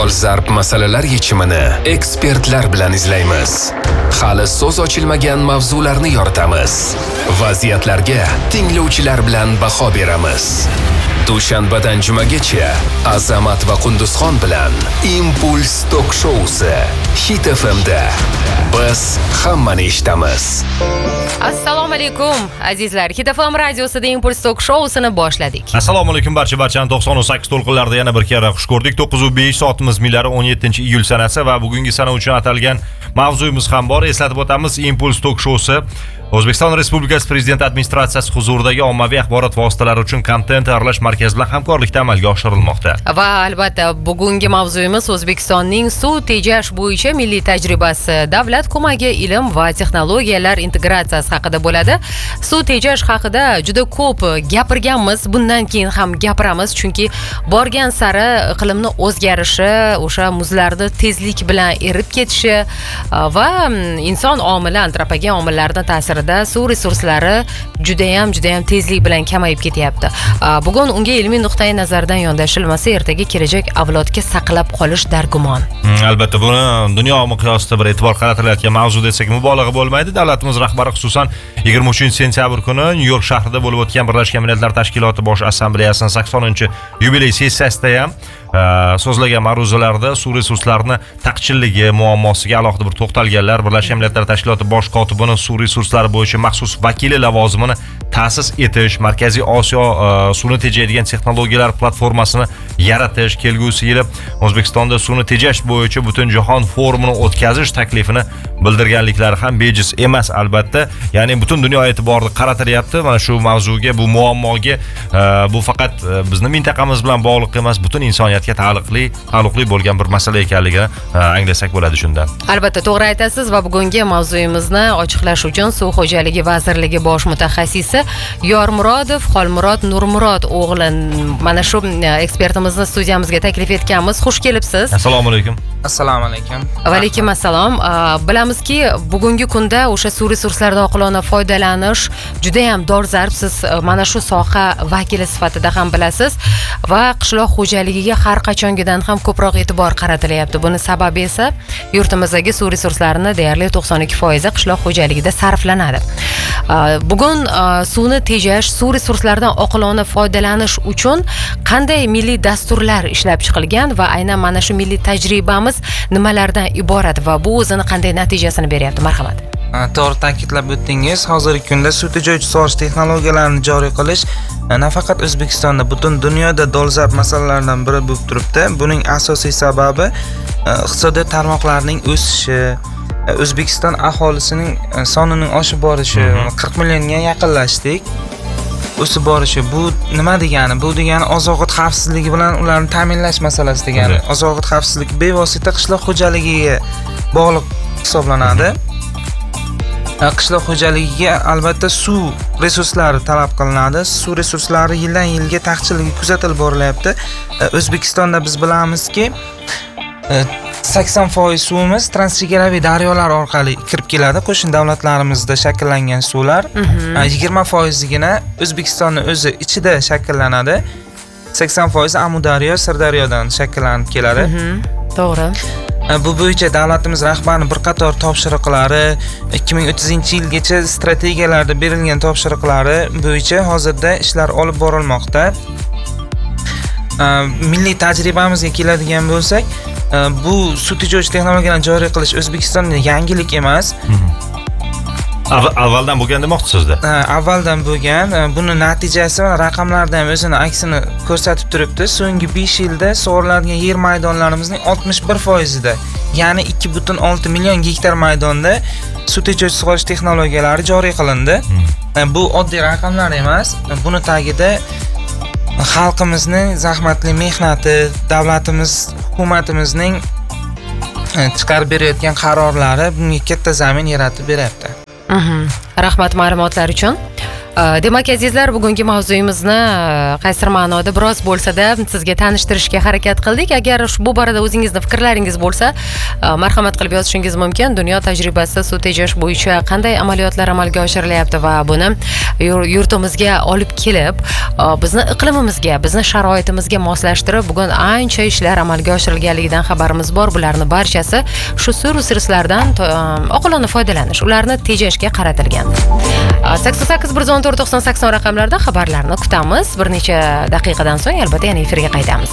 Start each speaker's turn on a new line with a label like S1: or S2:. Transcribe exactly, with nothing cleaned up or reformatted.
S1: dolzarb masalalar yechimini ekspertlar bilan izlaymiz. Hali so'z ochilmagan mavzularni yoritamiz. Vaziyatlarga tinglovchilar bilan baho beramiz. Dushanbadan jumagacha Azamat va Qunduzxon bilan Impuls Tok Showsi Hit F M da biz hammani eshitamiz.
S2: Assalomu alaykum azizlar. Hit F M radiosida Impuls Tok Showsini boshladik.
S3: Assalomu alaykum barcha barchani to'qson sakkiz to'lqinlarda yana bir kira xush ko'rdik. to'qqiz va besh soatimiz millari o'n yettinchi iyul sanasi va bugungi sana uchun atalgan mavzuyimiz ham bor. Eslatib o'tamiz, Impuls Tok Showsi O'zbekiston Respublikasi Prezident administratsiyasi huzuridagi ommaviy axborot vositalari uchun kontent tayyorlash markazi bilan hamkorlikda amalga oshirilmoqda.
S2: Va albatta bugungi mavzuyimiz O'zbekistonning suv tejash bo'yicha milliy tajribasi, davlat ko'magi, ilm va texnologiyalar integratsiyasi haqida bo'ladi. Suv tejash haqida juda ko'p gapirganmiz, bundan keyin ham gapiramiz, chunki borgan sari iqlimni o'zgarishi, o'sha muzlarni tezlik bilan erib ketishi va inson omili, antropogen omillarning ta'siri suv resurslari judayam judayam tezlik bilan kamayib ketyapti. Bugun unga ilmiy nuqtai nazardan yondashilmasa, ertaga kelajak avlodga saqlab qolish dargumon.
S3: Hmm, albatta buni dunyo miqyosida bir e'tibor qaratilayotgan mavzu desak mubolag'a bo'lmaydi. Davlatimiz rahbari xususan yigirma uchinchi sentyabr kuni Nyu-York shahrida bo'lib o'tgan Birlashgan Millatlar Tashkiloti Bosh Assambleyasining saksoninchi yubiley sessiyasida ham so'zlagan ma'ruzalarida suv resurslarini taqchilligi muammosiga alohida bir to'xtalganlar. Birlashgan Millatlar Tashkiloti bosh kotibining suv resurslari bo'yicha maxsus vakili lavozimini ta'sis etish, Markaziy Osiyo suvni tejaydigan texnologiyalar platformasini yaratish, kelgusi yili O'zbekistonda suvni tejash bo'yicha butun jahon forumini o'tkazish taklifini bildirganliklari ham bejiz emas albatta. Ya'ni butun dunyo e'tiborini qaratilyapti mana shu mavzuga, bu muammoga. Bu faqat bizning mintaqamiz bilan bog'liq emas, butun insoniyatga taalluqli, taalluqli bo'lgan bir masala ekanligini anglasak bo'ladi shundan.
S2: Albatta to'g'ri aytasiz va bugungi mavzuyimizni ochiqlash uchun Suv xo'jaligi vazirligi bosh mutaxassisi Yormurodov Xolmurod Nurmurod o'g'li mana shu ekspertimizni studiyamizga taklif etganmiz. Xush kelibsiz.
S3: Assalomu alaykum.
S4: Assalomu alaykum.
S2: Va alaykum assalom. Bilamizki, bugungi kunda o'sha suv resurslaridan oqilona foydalanish juda ham dolzarb. Siz mana shu soha vakili sifatida ham bilasiz va qishloq xo'jaligiga har qachongidan ham ko'proq e'tibor qaratilyapti. Buni sababi esa yurtimizdagi suv resurslarini deyarli to'qson ikki foiz qishloq xo'jaligida sarflanadi. Bugun suvni tejash, suv resurslaridan oqilona foydalanish uchun qanday milliy dasturlar ishlab chiqilgan va aynan mana shu milliy tajribamiz nimalardan iborat va bu o'zini qanday natijasini beryapti? Marhamat.
S4: To'g'ri ta'kidlab o'tdingiz. Hozirgi kunda suv tejovchi sug'orish texnologiyalarini joriy qilish nafaqat O'zbekistonda, butun dunyoda dolzarb masalalardan biri bo'lib turibdi. Buning asosiy sababi iqtisodiyot tarmoqlarining o'sishi, O'zbekiston aholisining sonining oshib borishi, qirq millionga yaqinlashdik. O'sib borishi. Bu nima degani? Bu degani oziq-ovqat xavfsizligi bilan ularni ta'minlash masalasi degani. Oziq-ovqat xavfsizligi bevosita qishloq xo'jaligiga bog'liq hisoblanadi. Qishloq xo'jaligiga albatta suv resurslari talab qilinadi. Suv resurslari yildan yilga taqchilligi kuzatilib borilyapti. O'zbekistonda biz bilamizki, sakson foiz suvimiz transchegaraviy daryolar orqali kirib keladi. Qo'shni davlatlarimizda shakllangan suvlar yigirma foizigina O'zbekistonning o'zi ichida shakllanadi. sakson foiz Amudaryo, Sirdaryodan shakllanib keladi.
S2: To'g'ri.
S4: Bu bo'yicha davlatimiz rahbarining bir qator topshiriqlari, ikki ming o'ttizinchi yilgacha strategiyalarda berilgan topshiriqlari bo'yicha hozirda ishlar olib borilmoqda. Milliy tajribamizga keladigan bo'lsak, bu suv tejovchi texnologiyalarni joriy qilish O'zbekistonda yangilik emas.
S3: Avvaldan bo'lgan demoqchisizda?
S4: Avvaldan bo'lgan. Buni natijasi raqamlarda ham o'zini aksini ko'rsatib turibdi. So'nggi besh yilda sug'oriladigan yer maydonlarimizning oltmish bir foizida, ya'ni ikki butun olti million gektar maydonda suv tejovchi sug'orish texnologiyalari joriy qilindi. Bu oddiy raqamlar emas. Buni tagida xalqimizning zahmatli mehnati, davlatimiz, hukumatimizning chiqarib berayotgan qarorlari bunga katta zamin yaratib beryapti.
S2: Rahmat ma'lumotlar uchun. Demak azizlar, bugungi mavzuyimizni qaysidir ma'noda biroz bo'lsa-da sizga tanishtirishga harakat qildik. Agar bu borada o'zingizning fikrlaringiz bo'lsa, marhamat qilib yozishingiz mumkin. Dunyo tajribasida suv tejash bo'yicha qanday amaliyotlar amalga oshirilyapti va buni yurtimizga olib kelib, bizni iqlimimizga, bizni sharoitimizga moslashtirib, bugun ancha ishlar amalga oshirilganligidan xabarimiz bor. Bularning barchasi shu suv resurslardan oqilona foydalanish, ularni tejashga qaratilgan. sakson sakkiz bir yuz o'n to'rt to'qson sakson raqamlarida xabarlarni kutamiz. Bir necha daqiqadan so'ng albatta yana efirga qaytamiz.